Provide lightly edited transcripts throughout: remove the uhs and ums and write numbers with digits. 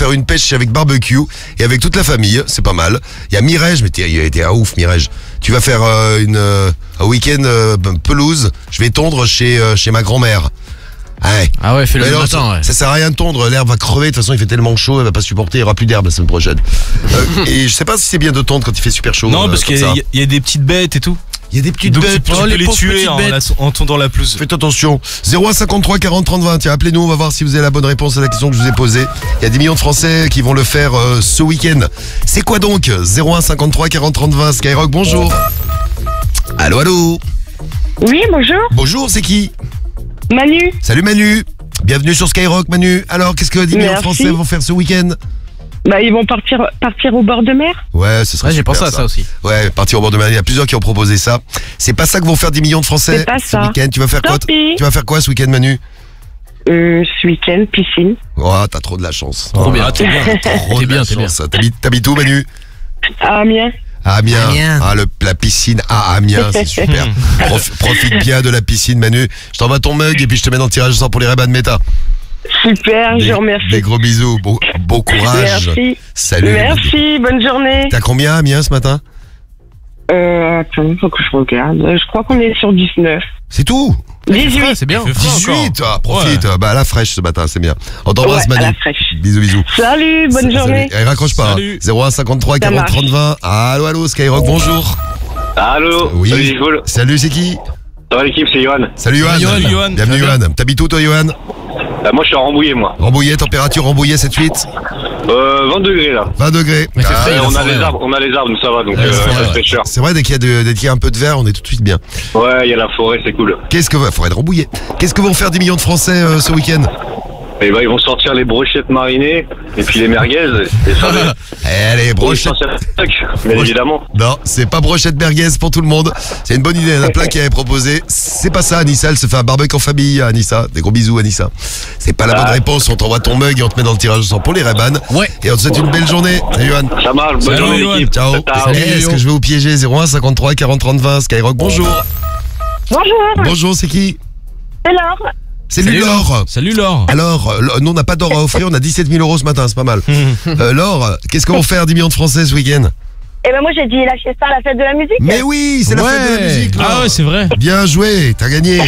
faire une pêche avec barbecue et avec toute la famille, c'est pas mal. Il y a Mireille, mais t'es un ouf Mireille. Tu vas faire un week-end pelouse, je vais tondre chez ma grand-mère. Ouais. Ah ouais, fais-le le matin, ouais. Ça sert à rien de tondre, l'herbe va crever, de toute façon il fait tellement chaud, elle va pas supporter, il y aura plus d'herbe la semaine prochaine. Et je sais pas si c'est bien de tondre quand il fait super chaud. Non, parce qu'il y a des petites bêtes et tout. Il y a des petites Donc bêtes, tu peux les tuer en tondant la pelouse. Faites attention. 0153 40 30 20. Tiens, appelez-nous, on va voir si vous avez la bonne réponse à la question que je vous ai posée. Il y a des millions de Français qui vont le faire ce week-end. C'est quoi donc 0153 40 30 20. Skyrock, bonjour. Allô, allô. Oui, bonjour. Bonjour, c'est qui? Manu. Salut Manu. Bienvenue sur Skyrock, Manu. Alors, qu'est-ce que 10 millions de Merci. Français vont faire ce week-end? Bah, ils vont partir au bord de mer. Ouais, ce serait Ouais, j'ai super, pensé à ça aussi. Ouais, partir au bord de mer. Il y a plusieurs qui ont proposé ça. C'est pas ça que vont faire 10 millions de Français C'est pas ce ça. week-end. Tu vas faire quoi? Tant pis. Tu vas faire quoi ce week-end, Manu? Ce week-end, piscine. Oh, t'as trop de la chance. Trop bien. Ah, t'es bien. Trop T'es de la bien, t'es bien. chance. T'habites où, Manu? À Amiens. À Amiens. Amiens. Ah, la piscine à Amiens, c'est super. Profite bien de la piscine, Manu. Je t'envoie ton mug et puis je te mets dans le tirage au sort pour les Ray-Ban Meta. Super, je vous remercie. Des gros bisous. Bon courage. Merci. Salut. Merci, bonne journée. T'as combien à Amiens ce matin? Attends, faut que je regarde. Je crois qu'on est sur 19. C'est tout? 18. C'est bien. 18, profite. Ouais. Bah, à la fraîche ce matin, c'est bien. On t'embrasse, Ouais, à Manu. la fraîche. Bisous. Salut, bonne journée. Salut. Raccroche pas. Salut. 0153 40 marche. 30 20. Allô, Skyrock, bonjour. Allô. Oui. Salut Nicole. Salut, c'est qui? Ça va l'équipe, c'est Johan. Salut, Johan. Johan. Bienvenue, Ça va Johan. T'habites où, toi, Johan? Moi je suis à Rambouillet moi. Rambouillet, température Rambouillet 7-8, 20 degrés là. 20 degrés. Mais c'est Ah, frais, Et la on a forêt, les arbres, donc ça va, donc Ouais, il c'est vrai. reste fraîcheur. C'est vrai, dès qu'il y a un peu de vert, on est tout de suite bien. Ouais, il y a la forêt, c'est cool. Forêt de Rambouillet. Qu'est-ce que vont faire 10 millions de Français ce week-end? Et bah ils vont sortir les brochettes marinées et puis les merguez et ça va. Allez, brochette. Bien évidemment. Non, c'est pas brochette merguez pour tout le monde. C'est une bonne idée. Il y en a plein qui avaient proposé. C'est pas ça, Anissa. Elle se fait un barbecue en famille, Anissa. Des gros bisous, Anissa. C'est pas la bonne réponse. On t'envoie ton mug et on te met dans le tirage au sort pour les Ray-Ban. Ouais. Et on te souhaite une belle journée. Salut, Johan. Ça marche, bonne Salut, journée Johan. l'équipe. Ciao. Ciao. Est-ce que je vais vous piéger? 01 53 40 30 20. Skyrock, bonjour. Bonjour, Bonjour, c'est qui? c'est Laure. C'est Salut, Laure. Salut Laure. Alors, nous on n'a pas d'or à offrir, on a 17 000 euros ce matin, c'est pas mal. Laure, qu'est-ce qu'on va faire 10 millions de Français ce week-end? Eh ben moi j'ai dit la fiesta, la fête de la musique. Mais oui, c'est la fête de la musique. Laure. Ah ouais, c'est vrai. Bien joué, t'as gagné.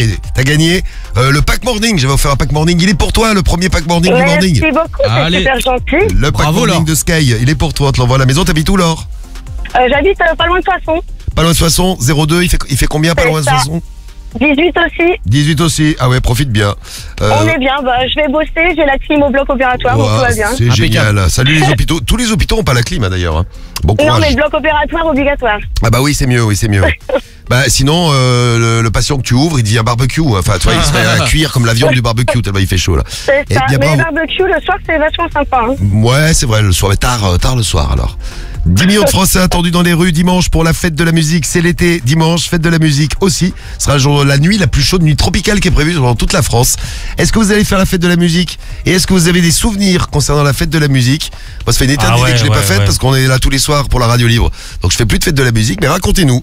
Le pack morning, j'avais offert un pack morning, il est pour toi, le premier pack morning du morning. Merci beaucoup, c'est Allez. super gentil. Le pack Bravo, morning Laure. de Sky, il est pour toi, on te l'envoie à la maison. T'habites où, Laure? J'habite pas loin de Soissons. Pas loin de Soissons, 02, il fait combien pas C'est loin de ça. Soissons? 18 aussi. 18 aussi, ah ouais, profite bien. On est bien, je vais bosser, j'ai la clim au bloc opératoire, donc tout va bien. C'est génial. Salut les hôpitaux. Tous les hôpitaux ont pas la clim d'ailleurs. Hein. Bon Non courage. mais le bloc opératoire obligatoire. Ah bah oui, c'est mieux. Bah sinon, le patient que tu ouvres, il dit un barbecue. Enfin, tu vois, il se met à cuire comme la viande du barbecue tellement il fait chaud là. C'est Eh ça. bien, Mais le bravo. barbecue le soir c'est vachement sympa. Hein. Ouais, c'est vrai, le soir, mais tard le soir alors. 10 millions de Français attendus dans les rues dimanche pour la fête de la musique. C'est l'été, dimanche, fête de la musique aussi. Ce sera la nuit la plus chaude, nuit tropicale qui est prévue dans toute la France. Est-ce que vous allez faire la fête de la musique? Et est-ce que vous avez des souvenirs concernant la fête de la musique? Moi, ça fait une éternité que je l'ai pas faite parce qu'on est là tous les soirs pour la radio libre. Donc je fais plus de fête de la musique, mais racontez-nous.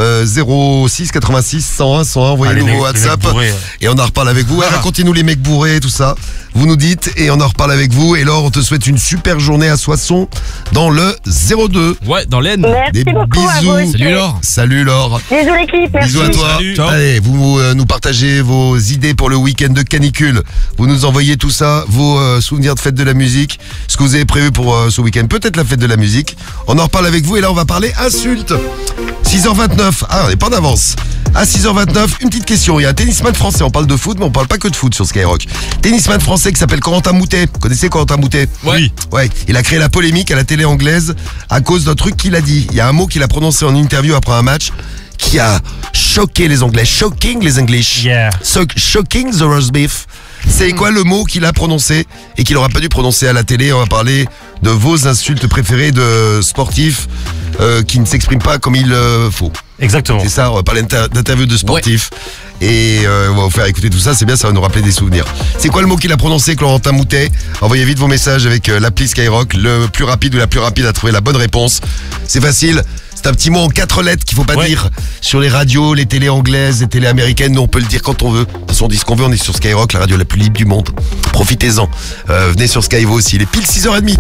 06 86 101 101, envoyez-nous vos WhatsApp et on en reparle avec vous. Ouais, racontez-nous les mecs bourrés, tout ça. Vous nous dites et on en reparle avec vous. Et Laure, on te souhaite une super journée à Soissons dans le 02. Ouais, dans l'Aisne. Merci Des beaucoup à vous. bisous. aussi. Salut Laure. Salut Laure. Bisous l'équipe, merci. Bisous à toi. Salut. Ciao. Allez, vous nous partagez vos idées pour le week-end de canicule. Vous nous envoyez tout ça, vos souvenirs de fête de la musique, ce que vous avez prévu pour ce week-end, peut-être la fête de la musique. On en reparle avec vous et là on va parler insultes. 6h29, on n'est pas en avance. À 6h29, une petite question. Il y a un tennisman français, on parle de foot, mais on parle pas que de foot sur Skyrock. Tennisman français qui s'appelle Corentin Moutet. Vous connaissez Corentin Moutet? Oui. Ouais, il a créé la polémique à la télé anglaise à cause d'un truc qu'il a dit. Il y a un mot qu'il a prononcé en interview après un match qui a choqué les Anglais. Shocking les English. Yeah. Shocking the roast beef. C'est quoi le mot qu'il a prononcé et qu'il n'aurait pas dû prononcer à la télé? On va parler de vos insultes préférées de sportifs qui ne s'expriment pas comme il faut. Exactement. C'est ça, on va parler d'interviews de sportifs. Et on va vous faire écouter tout ça, c'est bien, ça va nous rappeler des souvenirs. C'est quoi le mot qu'il a prononcé, Corentin Moutet? Envoyez vite vos messages avec l'appli Skyrock, le plus rapide ou la plus rapide à trouver la bonne réponse. C'est facile, c'est un petit mot en 4 lettres qu'il faut pas dire sur les radios, les télés anglaises, les télés américaines. Nous on peut le dire quand on veut. De toute façon on dit ce qu'on veut, on est sur Skyrock, la radio la plus libre du monde. Profitez-en. Venez sur Skyvo aussi, il est pile 6h30.